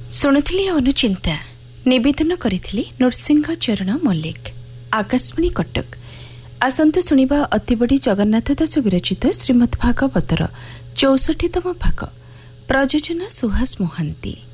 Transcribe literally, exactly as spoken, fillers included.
ଶୁଣୁଥିଲି ଅନୁଚିନ୍ତା ନିବେଦନ କରିଥିଲି ନୃସିଂହ ଚରଣ ମଲ୍ଲିକ। ଆକାଶବାଣୀ କଟକ। ଆସନ୍ତୁ ଶୁଣିବା ଅତିବଡ଼ି ଜଗନ୍ନାଥ ଦାସ ବିରଚିତ ଶ୍ରୀମଦ୍ ଭାଗବତର ଚଉଷଠିତମ ଭାଗ। ପ୍ରଯୋଜନା ସୁହାସ ମହାନ୍ତି।